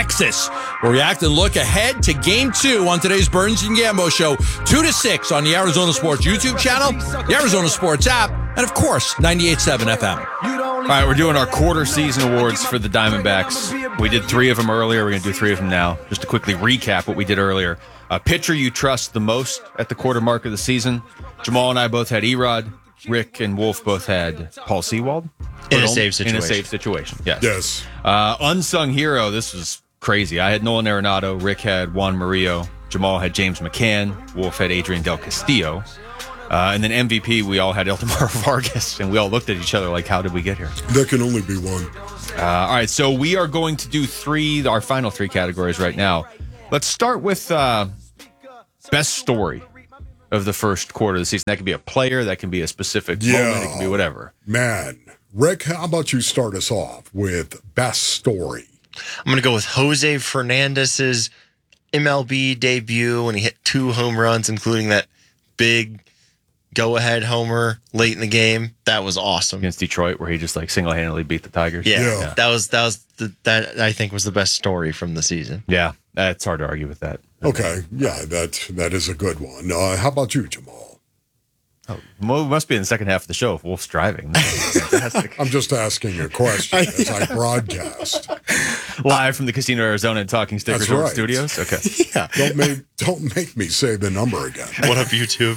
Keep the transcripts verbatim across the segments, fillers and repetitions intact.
Texas. We'll react and look ahead to game two on today's Burns and Gambo show, two to six on the Arizona Sports YouTube channel, the Arizona Sports app, and of course, ninety-eight point seven F M. All right, we're doing our quarter season awards for the Diamondbacks. We did three of them earlier. We're going to do three of them now. Just to quickly recap what we did earlier. Uh, pitcher you trust the most at the quarter mark of the season. Jamal and I both had Erod. Rick and Wolf both had Paul Sewald. In a safe situation. In a safe situation, yes. Yes. Uh, unsung hero, this was crazy. I had Nolan Arenado. Rick had Juan Murillo. Jamal had James McCann. Wolf had Adrian Del Castillo. Uh, and then M V P, we all had Eldemar Vargas, and we all looked at each other like, how did we get here? There can only be one. Uh, all right, so we are going to do three, our final three categories right now. Let's start with uh, best story of the first quarter of the season. That could be a player, that can be a specific Yeah. moment, it can be whatever. Man. Rick, how about you start us off with best story? I'm going to go with Jose Fernandez's M L B debut when he hit two home runs, including that big go-ahead homer late in the game. That was awesome. Against Detroit, where he just like single-handedly beat the Tigers. Yeah, Yeah. that was that was the, that I think was the best story from the season. Yeah, that's hard to argue with that. Okay, yeah, that that is a good one. Uh, how about you, Jamal? Oh, well, it must be in the second half of the show if Wolf's driving. That's fantastic. I'm just asking a question as I broadcast. Live from the Casino Arizona and Talking Stick That's Resort right. Studios. Okay. Yeah. Don't make don't make me say the number again. What up, YouTube?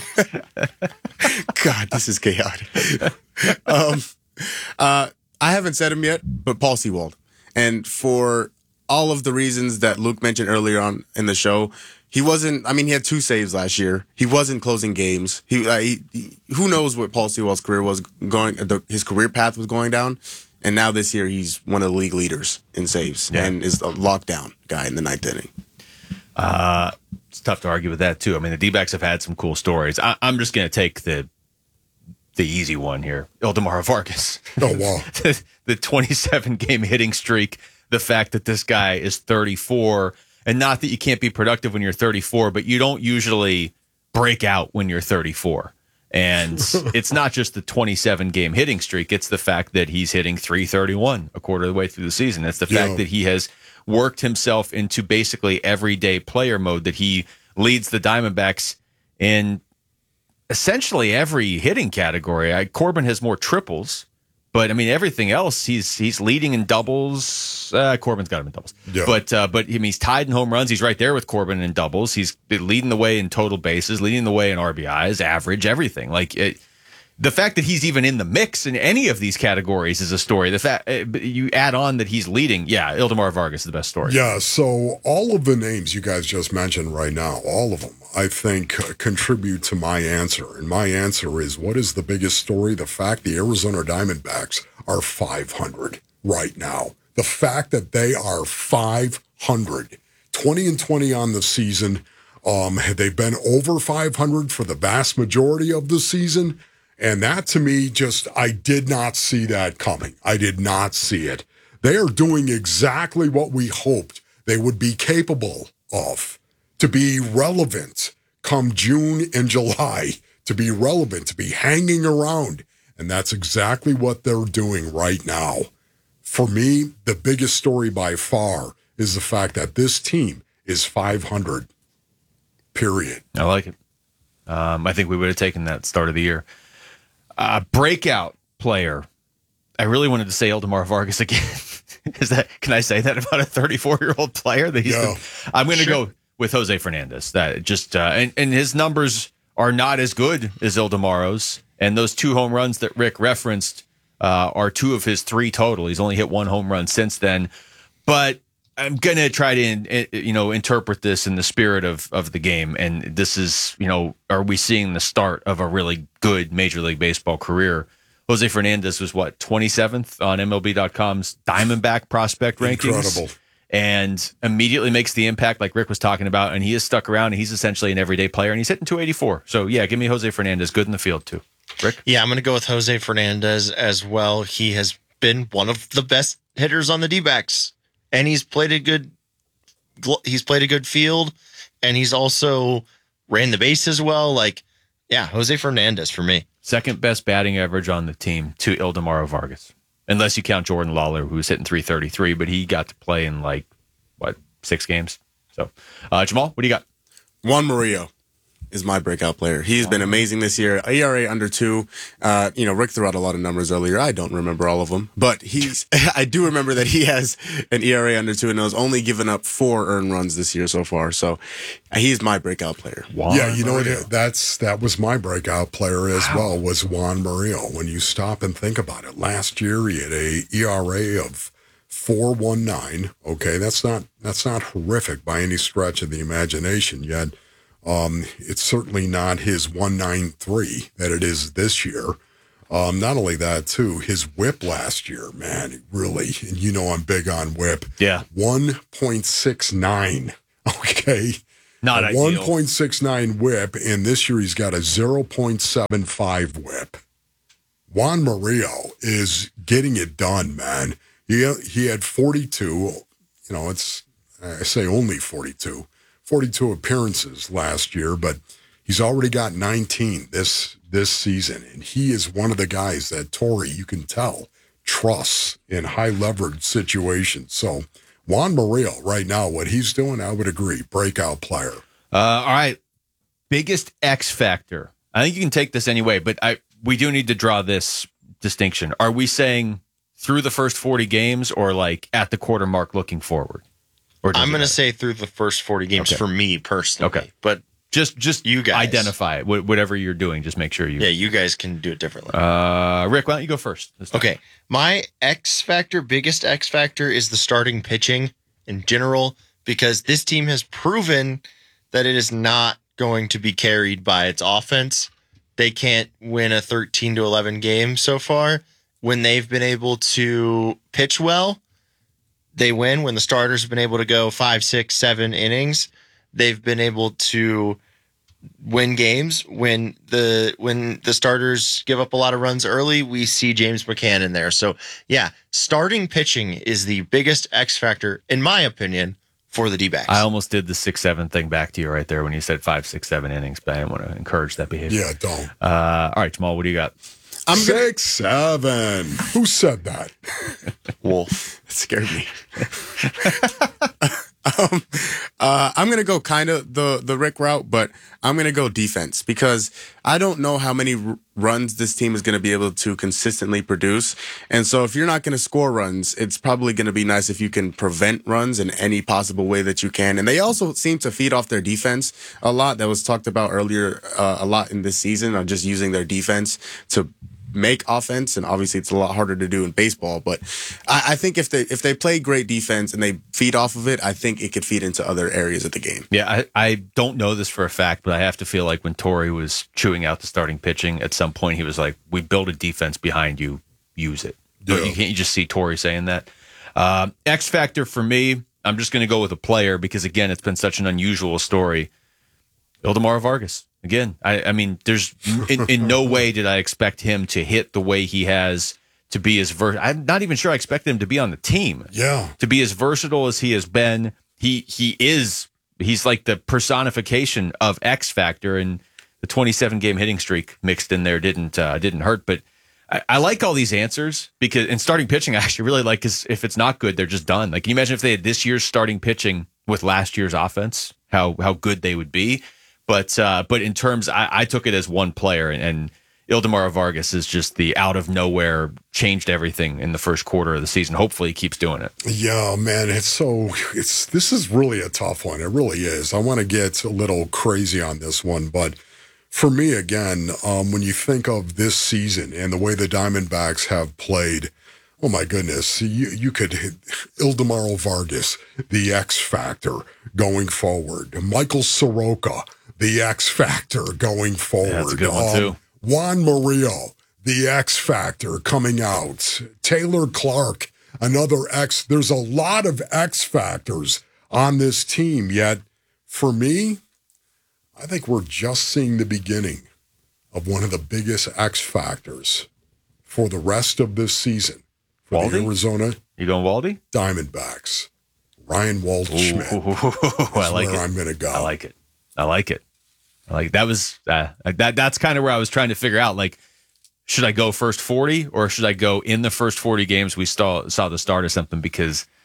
God, this is chaotic. um, uh, I haven't said him yet, but Paul Sewald. And for all of the reasons that Luke mentioned earlier on in the show, he wasn't, I mean, he had two saves last year. He wasn't closing games. He, uh, he, he who knows what Paul Sewald's career was going, the, his career path was going down. And now this year, he's one of the league leaders in saves Yeah. and is a lockdown guy in the ninth inning. Uh, it's tough to argue with that, too. I mean, the D-backs have had some cool stories. I, I'm just going to take the the easy one here. Eldemar Vargas. Oh, wow. the, the twenty-seven game hitting streak, the fact that this guy is thirty-four, and not that you can't be productive when you're thirty-four, but you don't usually break out when you're thirty-four. And it's not just the twenty-seven game hitting streak. It's the fact that he's hitting three thirty-one a quarter of the way through the season. It's the fact Yeah. that he has worked himself into basically everyday player mode, that he leads the Diamondbacks in essentially every hitting category. I, Corbin has more triples, but I mean everything else he's he's leading in doubles. Uh, Corbin's got him in doubles, Yeah. but uh, but I mean, he's tied in home runs. He's right there with Corbin in doubles. He's leading the way in total bases, leading the way in R B Is, average, everything. Like it, the fact that he's even in the mix in any of these categories is a story. The fact uh, you add on that he's leading, yeah, Eldemar Vargas is the best story. Yeah, so all of the names you guys just mentioned right now, all of them, I think uh, contribute to my answer. And my answer is, what is the biggest story? The fact the Arizona Diamondbacks are five hundred right now. The fact that they are five hundred, twenty and twenty on the season. Um, they've been over five hundred for the vast majority of the season. And that to me, just, I did not see that coming. I did not see it. They are doing exactly what we hoped they would be capable of, to be relevant come June and July, to be relevant, to be hanging around. And that's exactly what they're doing right now. For me, the biggest story by far is the fact that this team is five hundred, period. I like it. Um, I think we would have taken that start of the year. Uh, breakout player. I really wanted to say Eldemar Vargas again. Is that? Can I say that about a thirty-four-year-old player? That he's. Yeah. The, I'm going to Sure. go with Jose Fernandez. That just uh, and and his numbers are not as good as Eldemaro's. And those two home runs that Rick referenced uh, are two of his three total. He's only hit one home run since then. But I'm going to try to, in, you know, interpret this in the spirit of, of the game. And this is, you know, are we seeing the start of a really good Major League Baseball career? Jose Fernandez was, what, twenty-seventh on M L B dot com's Diamondback prospect rankings? Incredible. And immediately makes the impact like Rick was talking about. And he is stuck around, and he's essentially an everyday player. And he's hitting two eighty-four. So, yeah, give me Jose Fernandez. Good in the field, too. Rick? Yeah, I'm going to go with Jose Fernandez as well. He has been one of the best hitters on the D-backs, and he's played a good he's played a good field, and he's also ran the bases well. Like, yeah, Jose Fernandez for me. Second best batting average on the team to Eldemar Vargas, unless you count Jordan Lawler, who's hitting three thirty-three, but he got to play in like what, six games. So, uh, Jamal, what do you got? Juan Murillo is my breakout player. He's been amazing this year. E R A under two. Uh, you know, Rick threw out a lot of numbers earlier. I don't remember all of them, but he's. I do remember that he has an E R A under two and has only given up four earned runs this year so far. So he's my breakout player. Juan yeah, you know Murillo. what? That's that was my breakout player as well. Was Juan Murillo. When you stop and think about it, last year he had a E R A of four point one nine. Okay, that's not that's not horrific by any stretch of the imagination. Yet. Um, it's certainly not his one ninety-three that it is this year. Um, not only that, too, his whip last year, man, really, and you know I'm big on whip. Yeah. one point six nine, okay? Not a ideal. one point six nine whip, and this year he's got a zero point seven five whip. Juan Murillo is getting it done, man. He, he had forty-two, you know, it's, I say only forty-two. forty-two appearances last year, but he's already got nineteen this this season, and he is one of the guys that Torrey, you can tell, trusts in high leverage situations. So Juan Murillo, right now, what he's doing, I would agree, breakout player. Uh, all right, biggest X factor. I think you can take this anyway, but I we do need to draw this distinction. Are we saying through the first forty games, or like at the quarter mark looking forward? Or does I'm it going to matter? say through the first forty games Okay. for me personally. Okay. But Just just You guys. identify it. Wh- Whatever you're doing, just make sure you. yeah, you guys can do it differently. Uh, Rick, why don't you go first? this time? Okay. My X factor, biggest X factor is the starting pitching in general, because this team has proven that it is not going to be carried by its offense. They can't win a thirteen to eleven game so far. When they've been able to pitch well, they win. When the starters have been able to go five, six, seven innings, they've been able to win games. When the when the starters give up a lot of runs early, we see James McCann in there. So yeah, starting pitching is the biggest X factor, in my opinion, for the D-backs. I almost did the six seven thing back to you right there when you said five, six, seven innings, but I didn't want to encourage that behavior. Yeah, don't. Uh, all right, Jamal, what do you got? I'm gonna, Six, seven. Who said that? Wolf. it scared me. um, uh, I'm gonna go kind of the the Rick route, but I'm gonna go defense because I don't know how many r- runs this team is gonna be able to consistently produce. And so, if you're not gonna score runs, it's probably gonna be nice if you can prevent runs in any possible way that you can. And they also seem to feed off their defense a lot. That was talked about earlier uh, a lot in this season on just using their defense to make offense, and obviously it's a lot harder to do in baseball. But I, I think if they if they play great defense and they feed off of it, I think it could feed into other areas of the game. Yeah, I, I don't know this for a fact, but I have to feel like when Torrey was chewing out the starting pitching, at some point he was like, "We build a defense behind you, use it." Yeah. You can't you just see Torrey saying that. Uh, X factor for me, I'm just going to go with a player because again, it's been such an unusual story. Ildemaro Vargas. Again, I, I mean, there's in, in no way did I expect him to hit the way he has, to be as ver- I'm not even sure I expected him to be on the team. Yeah. To be as versatile as he has been. He he is he's like the personification of X factor, and the twenty-seven game hitting streak mixed in there didn't uh, didn't hurt. But I, I like all these answers because in starting pitching, I actually really like because if it's not good, they're just done. Like, can you imagine if they had this year's starting pitching with last year's offense, how how good they would be? But uh, but in terms, I, I took it as one player, and, and Ildemaro Vargas is just the out of nowhere, changed everything in the first quarter of the season. Hopefully he keeps doing it. Yeah, man, it's so it's this is really a tough one. It really is. I want to get a little crazy on this one, but for me, again, um, when you think of this season and the way the Diamondbacks have played, oh my goodness, you you could Ildemaro Vargas, the X factor going forward. Michael Soroka, the X factor going forward. Yeah, that's a good one, too. Juan Murillo, the X factor coming out. Taylor Clark, another X. There's a lot of X factors on this team, yet for me, I think we're just seeing the beginning of one of the biggest X factors for the rest of this season for Waldy? the Arizona You going Waldy? Diamondbacks. Ryan Waldschmidt. Ooh, I like where it. I'm going to go. I like it. I like it. I like that was uh, like that. That's kind of where I was trying to figure out. Like, should I go first forty or should I go in the first forty games we saw saw the start of something? Because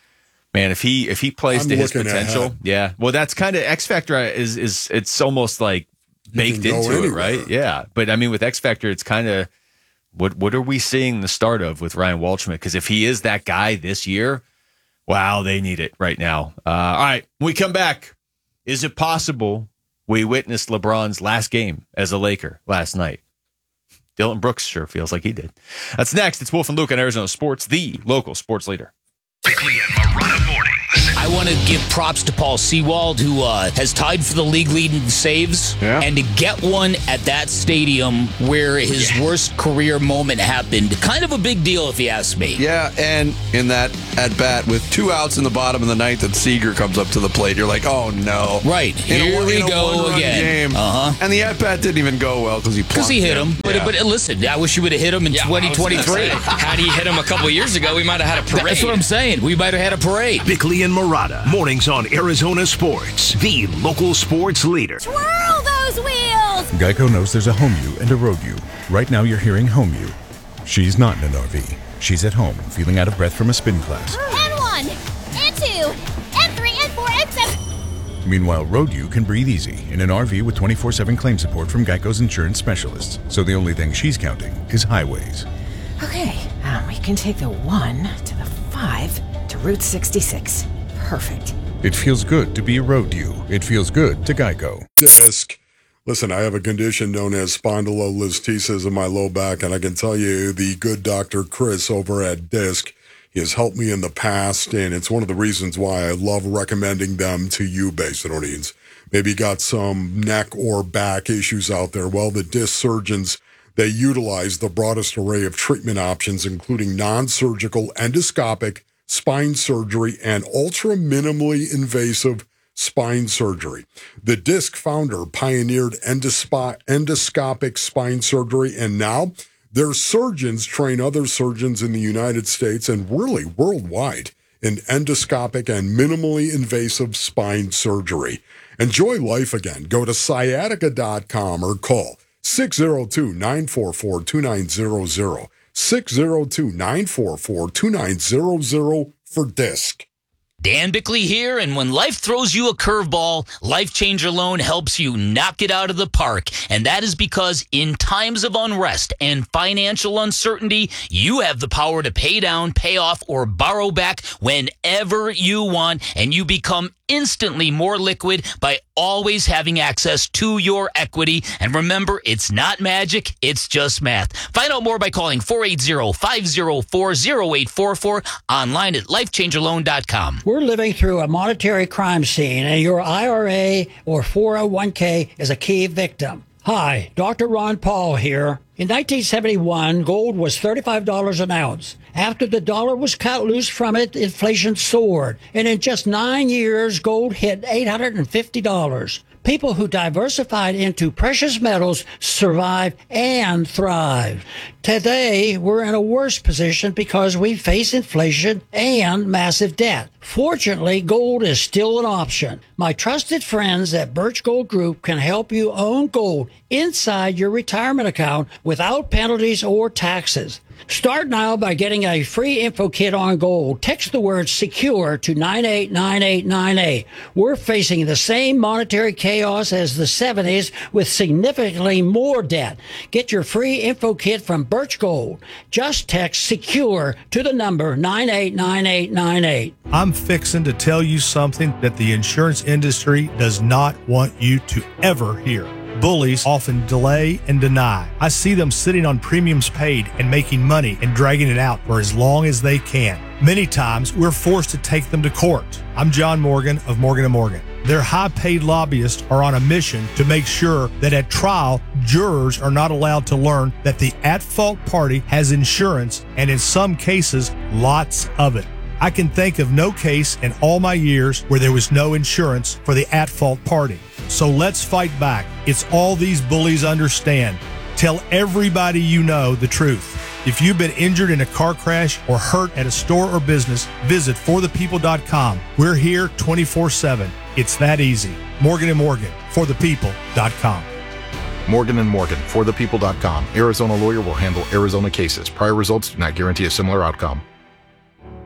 Man, if he if he plays I'm to his looking potential, ahead. yeah. Well, that's kind of X Factor is is it's almost like baked can go into it, anywhere. right? Yeah. But I mean, with X Factor, it's kind of what what are we seeing the start of with Ryan Waldschmidt? Because if he is that guy this year, wow, they need it right now. Uh, all right, when we come back, is it possible we witnessed LeBron's last game as a Laker last night? Dylan Brooks sure feels like he did. That's next. It's Wolf and Luke on Arizona Sports, the local sports leader. Bickley and Marotta mornings. I want to give props to Paul Sewald, who uh, has tied for the league leading saves, Yeah. and to get one at that stadium where his worst career moment happened, kind of a big deal if you ask me. Yeah, and in that at bat with two outs in the bottom of the ninth, and Seager comes up to the plate. You're like, oh no! Right, In a here one- we in a go one-run again. Game. Uh-huh. And the at bat didn't even go well because he Because he hit him. But, Yeah. but uh, listen, I wish you would have hit him in Yeah, I was twenty gonna twenty-three. say, had he hit him a couple years ago, we might have had a parade. That's what I'm saying. We might have had a parade. Bickley and Marotta mornings on Arizona Sports, the local sports leader. Twirl those wheels! Geico knows there's a home you and a road you. Right now you're hearing home you. She's not in an R V. She's at home, feeling out of breath from a spin class. And one, and two, and three, and four, and seven. Meanwhile, road you can breathe easy in an R V with twenty-four seven claim support from Geico's insurance specialists. So the only thing she's counting is highways. Okay, um, we can take the one to the five to Route sixty-six. Perfect. It feels good to be a road you. It feels good to Geico. Disc. Listen, I have a condition known as spondylolisthesis in my low back, and I can tell you the good Doctor Chris over at Disc, he has helped me in the past, and it's one of the reasons why I love recommending them to you, Basinonians. Maybe you got some neck or back issues out there. Well, the Disc surgeons, they utilize the broadest array of treatment options, including non-surgical, endoscopic, spine surgery, and ultra minimally invasive spine surgery. The Disc founder pioneered endospo- endoscopic spine surgery, and now their surgeons train other surgeons in the United States and really worldwide in endoscopic and minimally invasive spine surgery. Enjoy life again. Go to sciatica dot com or call six oh two, nine four four, two nine zero zero. six oh two, nine four four, two nine zero zero for Disc. Dan Bickley here, and when life throws you a curveball, Life Changer Loan helps you knock it out of the park. And that is because in times of unrest and financial uncertainty, you have the power to pay down, pay off, or borrow back whenever you want, and you become instantly more liquid by always having access to your equity. And remember, it's not magic, it's just math. Find out more by calling four eight zero, five zero four, zero eight four four, online at life changer loan dot com. We're living through a monetary crime scene, and your I R A or four oh one k is a key victim. Hi, Doctor Ron Paul here. In nineteen seventy-one, gold was thirty-five dollars an ounce. After the dollar was cut loose from it, inflation soared. And in just nine years, gold hit eight hundred fifty dollars. People who diversified into precious metals survive and thrive. Today, we're in a worse position because we face inflation and massive debt. Fortunately, gold is still an option. My trusted friends at Birch Gold Group can help you own gold inside your retirement account without penalties or taxes. Start now by getting a free info kit on gold. Text the word SECURE to nine eight nine eight nine eight. We're facing the same monetary chaos as the seventies with significantly more debt. Get your free info kit from Birch Gold. Just text SECURE to the number nine eight nine eight nine eight. I'm fixing to tell you something that the insurance industry does not want you to ever hear. Bullies often delay and deny. I see them sitting on premiums paid and making money and dragging it out for as long as they can. Many times, we're forced to take them to court. I'm John Morgan of Morgan and Morgan. Their high-paid lobbyists are on a mission to make sure that at trial, jurors are not allowed to learn that the at-fault party has insurance, and in some cases, lots of it. I can think of no case in all my years where there was no insurance for the at-fault party. So let's fight back. It's all these bullies understand. Tell everybody you know the truth. If you've been injured in a car crash or hurt at a store or business, visit for the people dot com. We're here twenty-four seven. It's that easy. Morgan and Morgan, for the people dot com. Morgan and Morgan, for the people dot com. Arizona lawyer will handle Arizona cases. Prior results do not guarantee a similar outcome.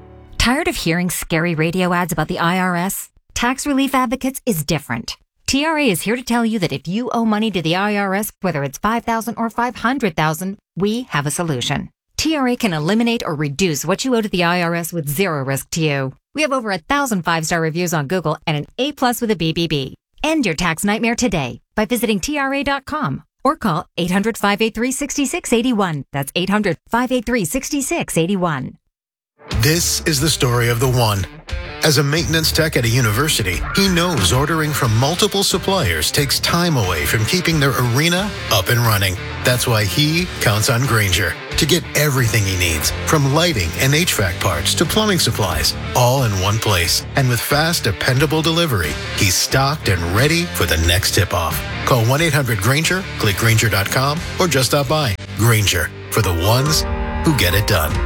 Tired of hearing scary radio ads about the I R S? Tax Relief Advocates is different. T R A is here to tell you that if you owe money to the I R S, whether it's five thousand dollars or five hundred thousand dollars, we have a solution. T R A can eliminate or reduce what you owe to the I R S with zero risk to you. We have over a thousand five-star reviews on Google and an A plus with a B B B. End your tax nightmare today by visiting T R A dot com or call eight hundred, five eight three, six six eight one. That's eight hundred, five eight three, six six eight one. This is the story of the one. As a maintenance tech at a university, he knows ordering from multiple suppliers takes time away from keeping their arena up and running. That's why he counts on Grainger to get everything he needs, from lighting and H V A C parts to plumbing supplies, all in one place. And with fast, dependable delivery, he's stocked and ready for the next tip-off. Call one eight hundred Grainger, click Grainger dot com, or just stop by. Grainger, for the ones who get it done.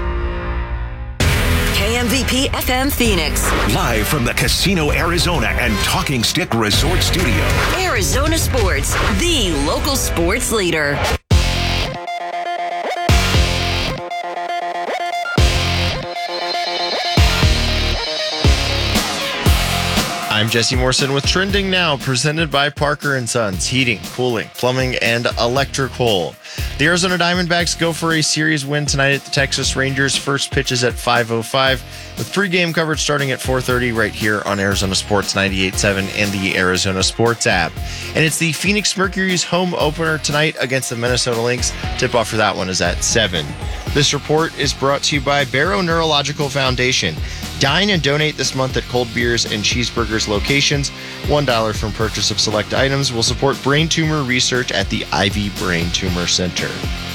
K M V P F M Phoenix. Live from the Casino Arizona and Talking Stick Resort Studio. Arizona Sports, the local sports leader. I'm Jesse Morrison with Trending Now, presented by Parker and Sons, heating, cooling, plumbing, and electrical. The Arizona Diamondbacks go for a series win tonight at the Texas Rangers. First pitch is at five oh five, with pregame coverage starting at four thirty right here on Arizona Sports ninety-eight point seven and the Arizona Sports app. And it's the Phoenix Mercury's home opener tonight against the Minnesota Lynx. Tip-off for that one is at seven. This report is brought to you by Barrow Neurological Foundation. Dine and donate this month at Cold Beers and Cheeseburgers locations. one dollar from purchase of select items will support brain tumor research at the Ivy Brain Tumor Center.